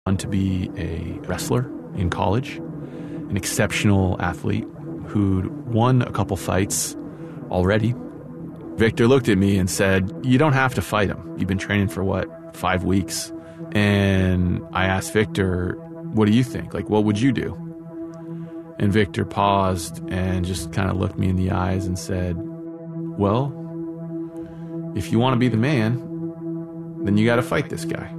on to be a wrestler in college, an exceptional athlete who'd won a couple fights already. Victor looked at me and said, "You don't have to fight him. You've been training for, 5 weeks?" And I asked Victor, "What do you think? What would you do?" And Victor paused and just kind of looked me in the eyes and said, "Well, if you want to be the man, then you got to fight this guy."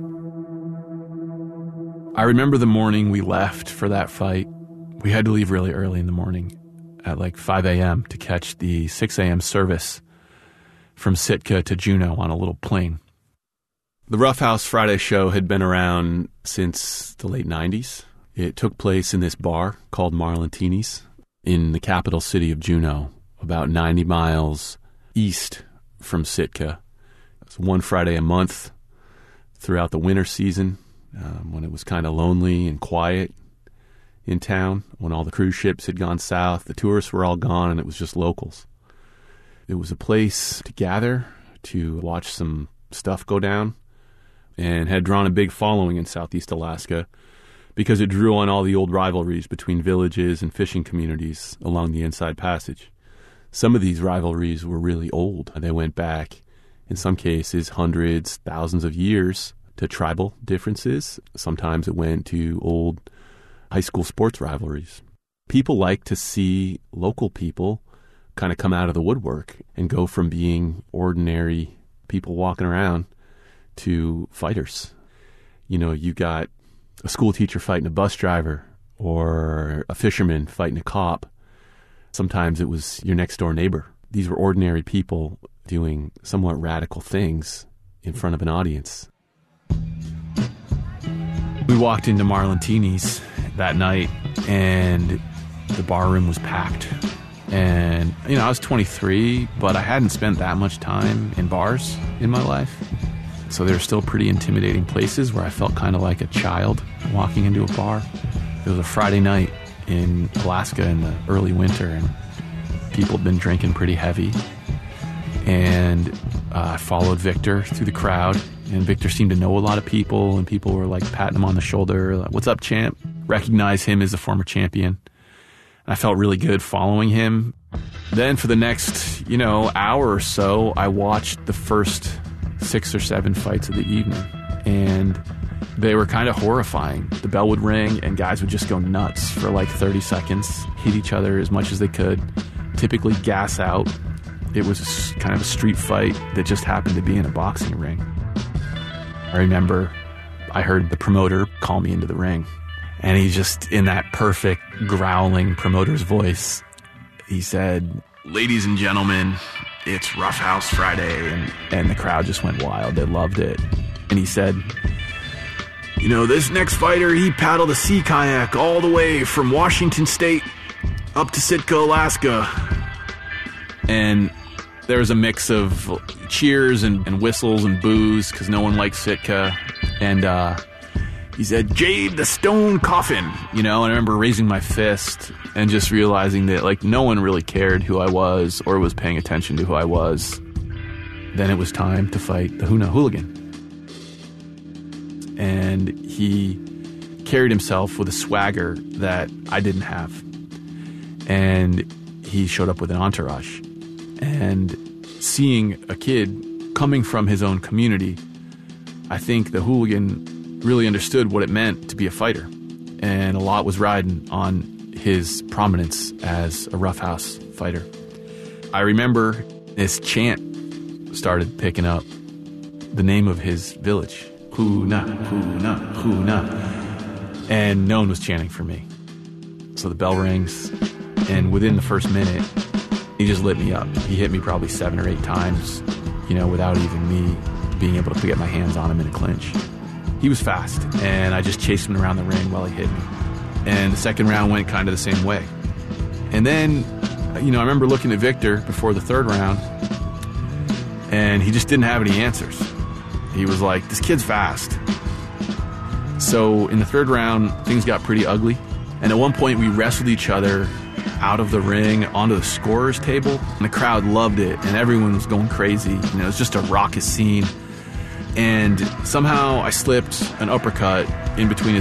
I remember the morning we left for that fight. We had to leave really early in the morning at 5 a.m. to catch the 6 a.m. service from Sitka to Juneau on a little plane. The Rough House Friday show had been around since the late 90s. It took place in this bar called Marlentini's in the capital city of Juneau, about 90 miles east from Sitka. It was one Friday a month throughout the winter season, when it was kind of lonely and quiet in town, when all the cruise ships had gone south, the tourists were all gone, and it was just locals. It was a place to gather, to watch some stuff go down, and had drawn a big following in Southeast Alaska because it drew on all the old rivalries between villages and fishing communities along the Inside Passage. Some of these rivalries were really old. They went back, in some cases, hundreds, thousands of years to tribal differences. Sometimes it went to old high school sports rivalries. People like to see local people kind of come out of the woodwork and go from being ordinary people walking around to fighters. You got a school teacher fighting a bus driver or a fisherman fighting a cop. Sometimes it was your next door neighbor. These were ordinary people doing somewhat radical things in front of an audience. We walked into Marlentini's that night, and the bar room was packed. And, I was 23, but I hadn't spent that much time in bars in my life. So they were still pretty intimidating places where I felt kind of like a child walking into a bar. It was a Friday night in Alaska in the early winter, and people had been drinking pretty heavy. And I followed Victor through the crowd, and Victor seemed to know a lot of people, and people were patting him on the shoulder, "What's up, champ?" Recognize him as a former champion. I felt really good following him. Then for the next, hour or so, I watched the first 6 or 7 fights of the evening, and they were kind of horrifying. The bell would ring, and guys would just go nuts for 30 seconds, hit each other as much as they could, typically gas out. It was kind of a street fight that just happened to be in a boxing ring. I remember I heard the promoter call me into the ring, and he just, in that perfect growling promoter's voice, he said, "Ladies and gentlemen, it's Rough House Friday," and the crowd just went wild. They loved it. And he said, "This next fighter, he paddled a sea kayak all the way from Washington State up to Sitka, Alaska." And there was a mix of cheers and whistles and boos because no one liked Sitka. And he said, "Jade the Stone Coffin," and I remember raising my fist and just realizing that no one really cared who I was or was paying attention to who I was. Then it was time to fight the Hoona Hooligan. And he carried himself with a swagger that I didn't have. And he showed up with an entourage. And seeing a kid coming from his own community, I think the hooligan really understood what it meant to be a fighter. And a lot was riding on his prominence as a Rough House fighter. I remember this chant started picking up the name of his village. Hoona, Hoona, Hoona. And no one was chanting for me. So the bell rings, and within the first minute, he just lit me up. He hit me probably 7 or 8 times, without even me being able to get my hands on him in a clinch. He was fast, and I just chased him around the ring while he hit me. And the second round went kind of the same way. And then, I remember looking at Victor before the third round, and he just didn't have any answers. He was like, "This kid's fast." So in the third round, things got pretty ugly. And at one point, we wrestled each other out of the ring onto the scorer's table, and the crowd loved it, and everyone was going crazy. It was just a raucous scene. and somehow I slipped an uppercut in between his